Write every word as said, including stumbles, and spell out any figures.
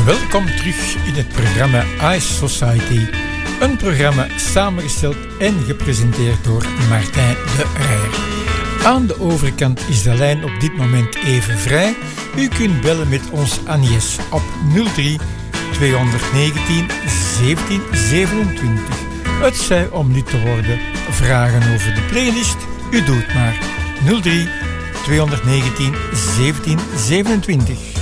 Welkom terug in het programma Ice Society. Een programma samengesteld en gepresenteerd door Martijn de Rijer. Aan de overkant is de lijn op dit moment even vrij. U kunt bellen met ons Agnes op nul drie tweehonderdnegentien zeventien zevenentwintig. Het zij om lid te worden. Vragen over de playlist? U doet maar nul drie tweehonderdnegentien zeventien zevenentwintig.